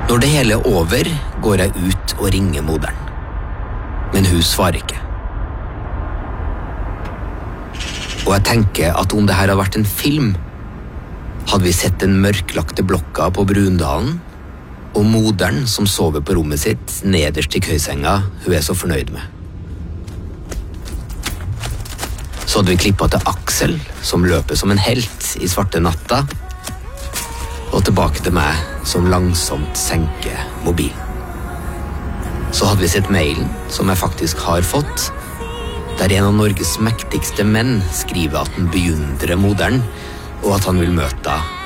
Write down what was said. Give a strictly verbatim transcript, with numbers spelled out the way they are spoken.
Når det hele er over, går jeg ut og ringer moderen. Men hun svarer ikke. Og jeg tenker at om det her har vært en film, hadde vi sett den mørklagte blokka på Brundalen, og moderen som sover på rommet sitt nederst i køysenga hun er så fornøyd med. Så hadde vi klippet til Aksel, som løper som en helt i svarte natta, og tilbake til meg som langsomt senker mobilen. Så hadde vi sett mailen som jeg faktisk har fått, der en av Norges mektigste menn skriver at han beundrer moderen, og at han vil møte henne